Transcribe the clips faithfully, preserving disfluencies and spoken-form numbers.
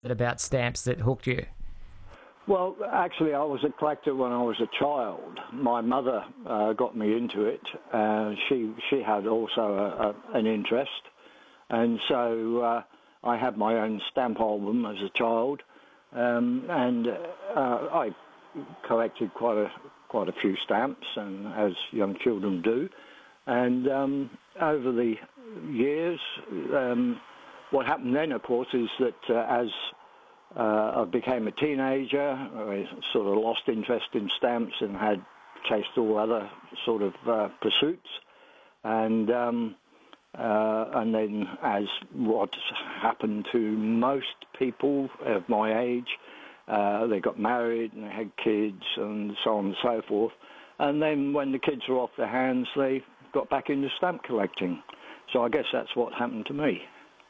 about stamps that hooked you? Well, actually, I was a collector when I was a child. My mother uh, got me into it. Uh, she she had also a, a, an interest, and so uh, I had my own stamp album as a child, um, and uh, I collected quite a quite a few stamps, and as young children do. And um, over the years, um, what happened then, of course, is that uh, as uh, I became a teenager, I sort of lost interest in stamps and had chased all other sort of uh, pursuits. And um, uh, and then, as what happened to most people of my age, uh, they got married and they had kids and so on and so forth. And then when the kids were off their hands, they got back into stamp collecting. So I guess that's what happened to me.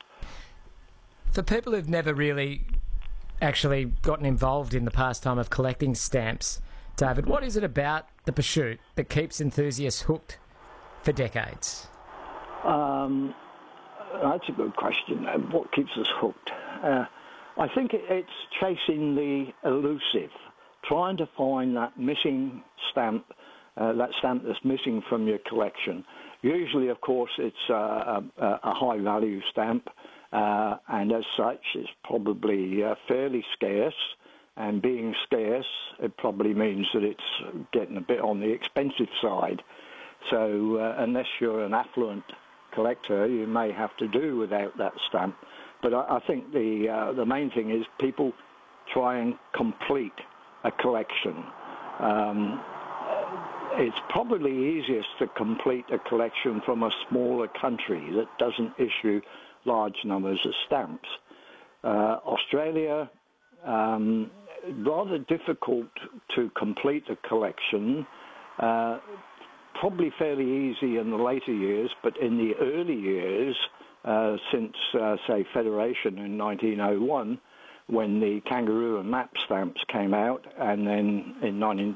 For people who've never really actually gotten involved in the pastime of collecting stamps, David, what is it about the pursuit that keeps enthusiasts hooked for decades? Um, that's a good question. What keeps us hooked? Uh, I think it's chasing the elusive, trying to find that missing stamp, uh, that stamp that's missing from your collection. Usually, of course, it's uh, a, a high-value stamp, uh, and as such, it's probably uh, fairly scarce. And being scarce, it probably means that it's getting a bit on the expensive side. So uh, unless you're an affluent collector, you may have to do without that stamp. But I, I think the uh, the main thing is people try and complete a collection. Um, it's probably easiest to complete a collection from a smaller country that doesn't issue large numbers of stamps. Uh, Australia, um, rather difficult to complete a collection, uh, probably fairly easy in the later years, but in the early years, uh, since, uh, say, Federation in nineteen oh one, when the kangaroo and map stamps came out, and then in nineteen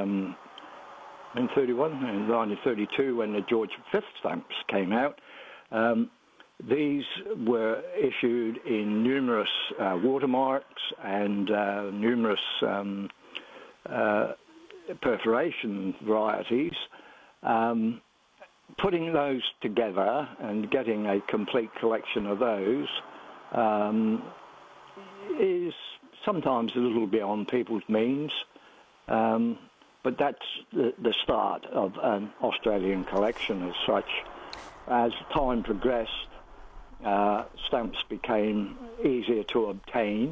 thirty-one, in nineteen thirty-two, when the George the Fifth stamps came out, um, these were issued in numerous uh, watermarks and uh, numerous um, uh, perforation varieties. Um, putting those together and getting a complete collection of those um, is sometimes a little beyond people's means, um, but that's the, the start of an Australian collection as such. As time progressed, uh, stamps became easier to obtain,